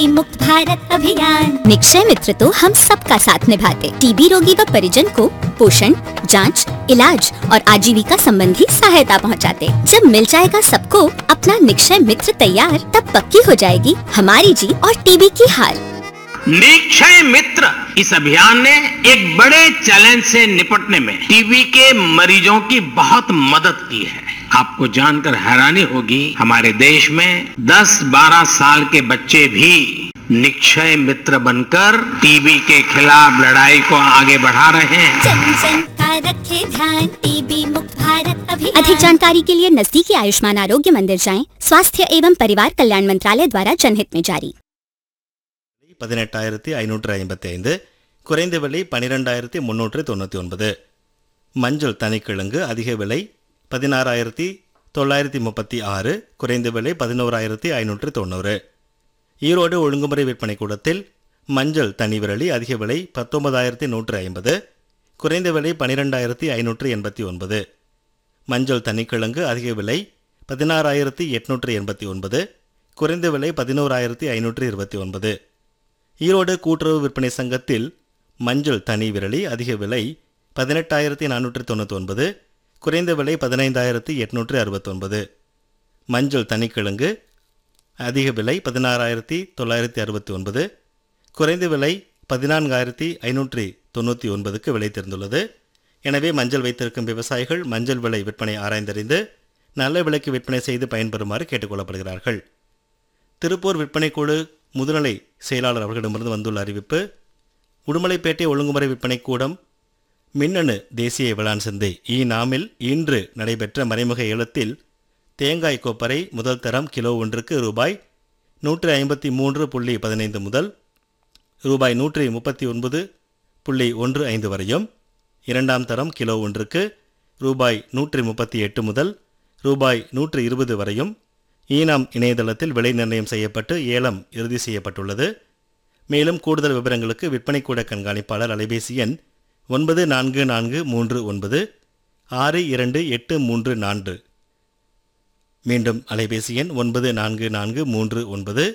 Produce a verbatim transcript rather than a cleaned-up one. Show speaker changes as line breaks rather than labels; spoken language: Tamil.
मुक्त भारत अभियान। निक्षय मित्र तो हम सबका साथ निभाते, टीबी रोगी व परिजन को पोषण, जांच, इलाज और आजीविका संबंधी सहायता पहुंचाते। जब मिल जाएगा सबको अपना निक्षय मित्र तैयार, तब पक्की हो जाएगी हमारी जीत और टीबी की हार।
निक्षय मित्र इस अभियान ने एक बड़े चैलेंज से निपटने में टीबी के मरीजों की बहुत मदद की है। आपको जानकर हैरानी होगी, हमारे देश में दस बारह साल के बच्चे भी निक्षय मित्र बनकर टीबी के खिलाफ लड़ाई को आगे बढ़ा रहे हैं।
जन जन का रखे ध्यान, टीबी मुक्त भारत अभियान। अधिक जानकारी के लिए नजदीकी आयुष्मान आरोग्य मंदिर जाएं। स्वास्थ्य एवं परिवार कल्याण मंत्रालय द्वारा जनहित में जारी।
பதினெட்டாயிரத்தி ஐநூற்று ஐம்பத்தி ஐந்து, குறைந்த விலை பனிரெண்டாயிரத்தி முன்னூற்று தொண்ணூற்றி ஒன்பது. மஞ்சள் தனிக்கிழங்கு அதிக விலை பதினாறாயிரத்தி தொள்ளாயிரத்தி முப்பத்தி ஆறு, குறைந்த விலை பதினோராயிரத்தி ஐநூற்று தொண்ணூறு. ஈரோடு ஒழுங்குமுறை விற்பனை கூடத்தில் மஞ்சள் தனி விரலி அதிக விலை பத்தொன்பதாயிரத்தி நூற்று ஐம்பது, குறைந்த விலை பனிரெண்டாயிரத்தி ஐநூற்று எண்பத்தி ஒன்பது. மஞ்சள் தனிக்கிழங்கு அதிக விலை பதினாறாயிரத்தி எட்நூற்று எண்பத்தி ஒன்பது, குறைந்த விலை பதினோராயிரத்தி ஐநூற்று இருபத்தி ஒன்பது. ஈரோடு கூட்டுறவு விற்பனை சங்கத்தில் மஞ்சள் தனி விரலி அதிக விலை பதினெட்டாயிரத்தி நானூற்று தொண்ணூற்றி ஒன்பது, குறைந்த விலை பதினைந்தாயிரத்தி எட்நூற்று அறுபத்தொன்பது. மஞ்சள் தனிக்கிழங்கு அதிக விலை பதினாறாயிரத்தி தொள்ளாயிரத்தி அறுபத்தி ஒன்பது, குறைந்த விலை பதினான்காயிரத்தி ஐநூற்றி தொண்ணூற்றி ஒன்பதுக்கு விலை தெரிந்துள்ளது. எனவே மஞ்சள் வைத்திருக்கும் விவசாயிகள் மஞ்சள் விலை விற்பனை ஆராய்ந்தறிந்து நல்ல விலைக்கு விற்பனை செய்து பயன்பெறுமாறு கேட்டுக்கொள்ளப்படுகிறார்கள். திருப்பூர் விற்பனை குழு முதுநிலை செயலாளர் அவர்களிடமிருந்து வந்துள்ள அறிவிப்பு: உடுமலைப்பேட்டை ஒழுங்குமுறை விற்பனை கூடம் மின்னணு தேசிய வேளாண் சந்தை இ நாமில் இன்று நடைபெற்ற மறைமுக ஏலத்தில் தேங்காய் கொப்பரை முதல் தரம் கிலோ ஒன்றுக்கு ரூபாய் நூற்றி ஐம்பத்தி மூன்று புள்ளி பதினைந்து முதல் ரூபாய் நூற்றி முப்பத்தி ஒன்பது புள்ளி ஒன்று ஐந்து வரையும், இரண்டாம் தரம் கிலோ ஒன்றுக்கு ரூபாய் நூற்றி முப்பத்தி எட்டு முதல் ரூபாய் நூற்றி இருபது வரையும் ஈனாம் இணையதளத்தில் விலை நிர்ணயம் செய்யப்பட்டு ஏலம் இறுதி செய்யப்பட்டுள்ளது. மேலும் கூடுதல் விவரங்களுக்கு விற்பனை கூட கண்காணிப்பாளர் அலைபேசி எண் ஒன்பது நான்கு நான்கு மூன்று ஒன்பது ஆறு இரண்டு எட்டு மூன்று நான்கு. மீண்டும் அலைபேசி எண் ஒன்பது நான்கு நான்கு மூன்று ஒன்பது